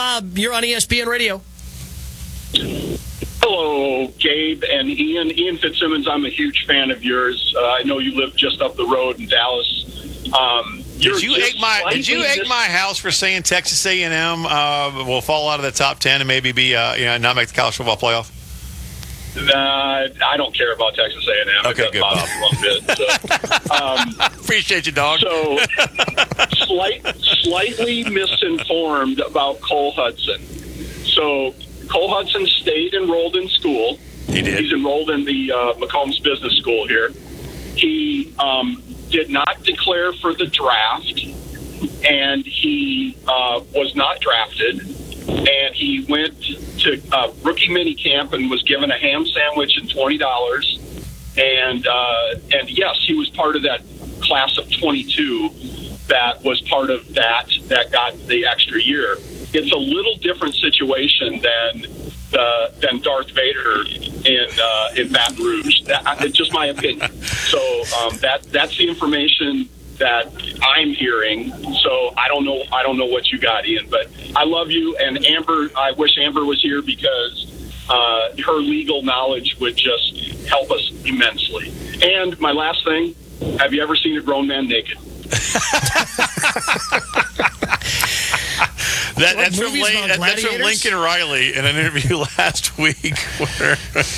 Bob. You're on ESPN Radio. Hello, Gabe and Ian. Ian Fitzsimmons, I'm a huge fan of yours. I know you live just up the road in Dallas. Did you egg my house for saying Texas A&M will fall out of the top 10 and maybe be not make the college football playoff? I don't care about Texas A&M. Okay, good, Bob. One bit, so, appreciate you, dog. So, slightly misinformed about Cole Hudson. So, Cole Hudson stayed enrolled in school. He did. He's enrolled in the McCombs Business School here. He did not declare for the draft, and he was not drafted. And he went to rookie mini camp and was given a ham sandwich and $20. And yes, he was part of that class of 22 that was part of that got the extra year. It's a little different situation than Darth Vader in Baton Rouge. It's just my opinion. So that's the information that I'm hearing. So I don't know what you got, Ian, but I love you. And Amber, I wish Amber was here because her legal knowledge would just help us immensely. And my last thing, have you ever seen a grown man naked? That's from Lincoln Riley in an interview last week. Where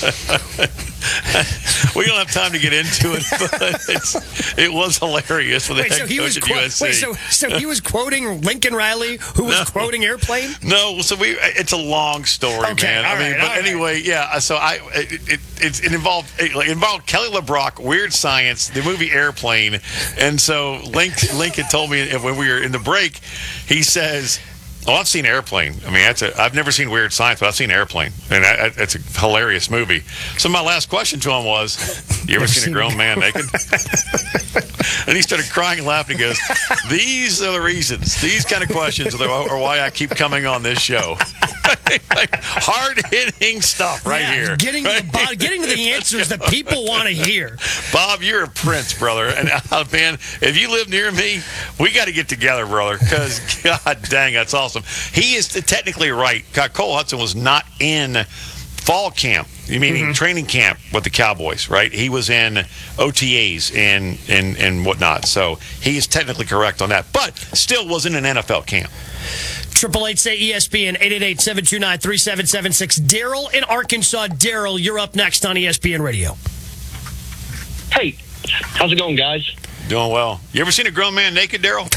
we don't have time to get into it, but it was hilarious with the head coach at USC. So he was quoting Lincoln Riley, who was quoting Airplane? No, so it's a long story, man. Anyway, yeah. So it involved Kelly LeBrock, Weird Science, the movie Airplane, and so Lincoln told me when we were in the break, he says, "Oh, I've seen Airplane. I mean, I've never seen Weird Science, but I've seen Airplane, and it's a hilarious movie." So my last question to him was, "You ever seen a grown man naked?" And he started crying and laughing. He goes, "These are the reasons. These kind of questions are why I keep coming on this show." Hard-hitting stuff here. Getting to the answers that people want to hear. Bob, you're a prince, brother. And, man, if you live near me, we got to get together, brother, because, God dang, that's awesome. He is technically right. Cole Hudson was not in fall camp, meaning training camp with the Cowboys, right? He was in OTAs and whatnot. So he is technically correct on that, but still was in an NFL camp. 888 say ESPN 888-729-3776. Daryl in Arkansas. Daryl, you're up next on ESPN Radio. Hey, how's it going, guys? Doing well. You ever seen a grown man naked, Daryl?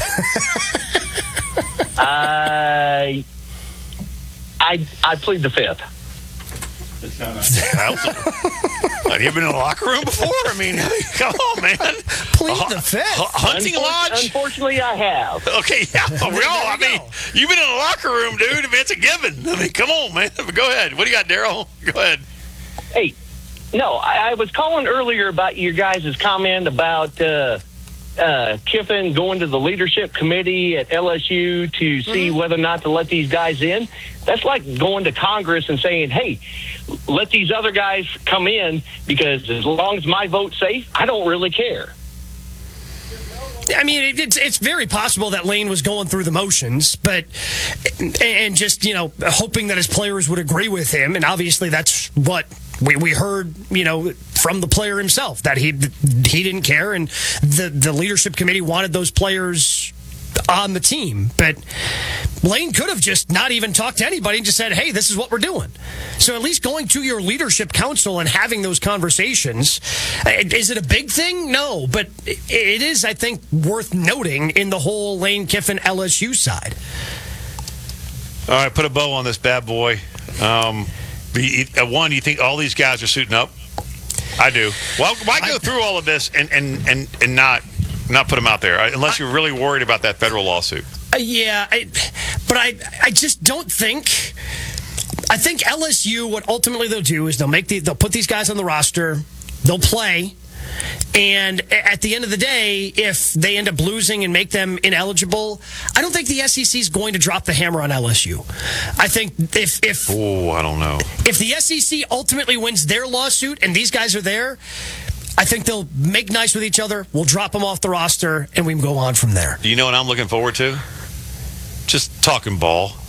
I plead the fifth. Have you been in a locker room before? I mean, come on, man. Plead the fifth. Hunting lodge? Unfortunately, I have. Okay, yeah. You've been in a locker room, dude. I mean, it's a given. I mean, come on, man. But go ahead. What do you got, Daryl? Go ahead. Hey, no, I was calling earlier about your guys' comment about Kiffin going to the leadership committee at LSU to see whether or not to let these guys in. That's like going to Congress and saying, hey, let these other guys come in because as long as my vote's safe, I don't really care. I mean, it's very possible that Lane was going through the motions, and just, hoping that his players would agree with him. And obviously that's what we heard, from the player himself, that he didn't care. And the leadership committee wanted those players on the team. But Lane could have just not even talked to anybody and just said, hey, this is what we're doing. So at least going to your leadership council and having those conversations, is it a big thing? No, but it is, I think, worth noting in the whole Lane Kiffin LSU side. All right, put a bow on this bad boy. One, you think all these guys are suiting up? I do. Well, why go through all of this and not put them out there unless you're really worried about that federal lawsuit? But I just don't think. I think LSU, what ultimately they'll do is they'll put these guys on the roster, they'll play, and at the end of the day, if they end up losing and make them ineligible, I don't think the SEC is going to drop the hammer on LSU. I think if I don't know. If the SEC ultimately wins their lawsuit and these guys are there, I think they'll make nice with each other. We'll drop them off the roster, and we can go on from there. Do you know what I'm looking forward to? Just talking ball.